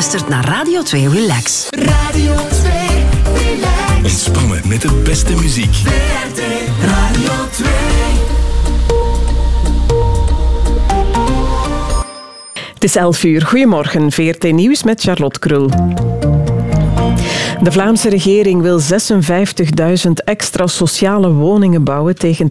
luistert naar Radio 2 Relax. Radio 2 Relax. Ontspannen met de beste muziek. VRT Radio 2. Het is 11 uur. Goedemorgen, VRT Nieuws met Charlotte Krul. De Vlaamse regering wil 56.000 extra sociale woningen bouwen tegen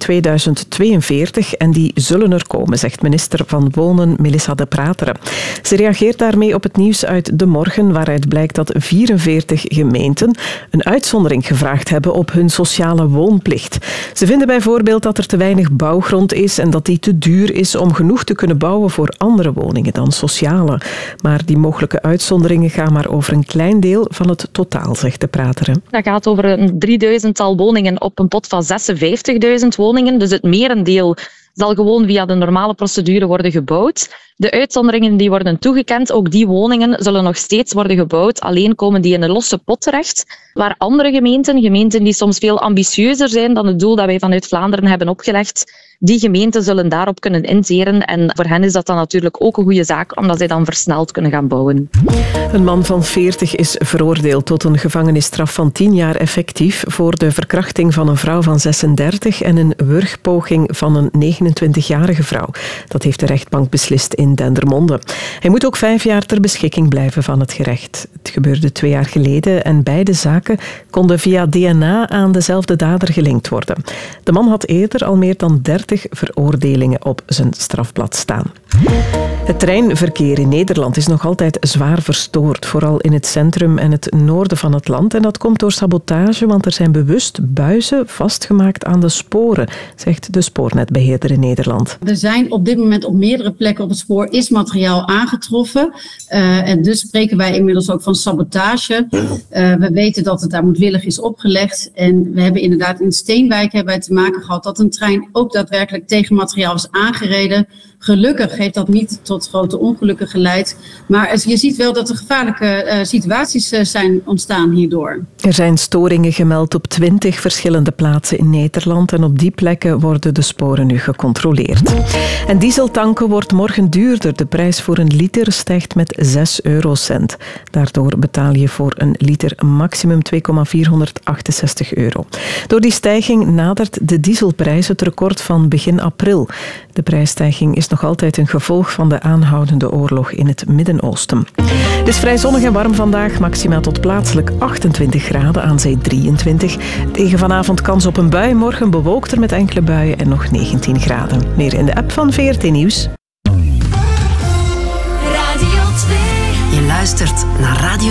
2042 en die zullen er komen, zegt minister van Wonen Melissa De Prateren. Ze reageert daarmee op het nieuws uit De Morgen, waaruit blijkt dat 44 gemeenten een uitzondering gevraagd hebben op hun sociale woonplicht. Ze vinden bijvoorbeeld dat er te weinig bouwgrond is en dat die te duur is om genoeg te kunnen bouwen voor andere woningen dan sociale. Maar die mogelijke uitzonderingen gaan maar over een klein deel van het totaal, zegt De Prateren. Dat gaat over een 3000-tal woningen op een pot van 56.000 woningen. Dus het merendeel zal gewoon via de normale procedure worden gebouwd. De uitzonderingen die worden toegekend, ook die woningen zullen nog steeds worden gebouwd. Alleen komen die in een losse pot terecht. Waar andere gemeenten die soms veel ambitieuzer zijn dan het doel dat wij vanuit Vlaanderen hebben opgelegd, die gemeenten zullen daarop kunnen inzeren. En voor hen is dat dan natuurlijk ook een goede zaak, omdat zij dan versneld kunnen gaan bouwen. Een man van 40 is veroordeeld tot een gevangenisstraf van 10 jaar effectief voor de verkrachting van een vrouw van 36 en een wurgpoging van een 29-jarige vrouw. Dat heeft de rechtbank beslist in Dendermonde. Hij moet ook 5 jaar ter beschikking blijven van het gerecht. Het gebeurde 2 jaar geleden en beide zaken konden via DNA aan dezelfde dader gelinkt worden. De man had eerder al meer dan 30 veroordelingen op zijn strafblad staan. Het treinverkeer in Nederland is nog altijd zwaar verstoord, vooral in het centrum en het noorden van het land. En dat komt door sabotage, want er zijn bewust buizen vastgemaakt aan de sporen, zegt de spoornetbeheerder in Nederland. Er zijn op dit moment op meerdere plekken op het spoor is materiaal aangetroffen. En dus spreken wij inmiddels ook van sabotage. We weten dat het daar moedwillig is opgelegd. En we hebben inderdaad in Steenwijk hebben wij te maken gehad dat een trein ook daadwerkelijk tegen materiaal is aangereden. Gelukkig heeft dat niet tot grote ongelukken geleid. Maar je ziet wel dat er gevaarlijke situaties zijn ontstaan hierdoor. Er zijn storingen gemeld op 20 verschillende plaatsen in Nederland. En op die plekken worden de sporen nu gecontroleerd. En dieseltanken wordt morgen duurder. De prijs voor een liter stijgt met 6 eurocent. Daardoor betaal je voor een liter maximum €2,468. Door die stijging nadert de dieselprijs het record van begin april. De prijsstijging is nog altijd een gevolg van de aanhoudende oorlog in het Midden-Oosten. Het is vrij zonnig en warm vandaag, maxima tot plaatselijk 28 graden, aan zee 23. Tegen vanavond kans op een bui, morgen bewolkter met enkele buien en nog 19 graden. Meer in de app van VRT Nieuws. Radio 2. Je luistert naar Radio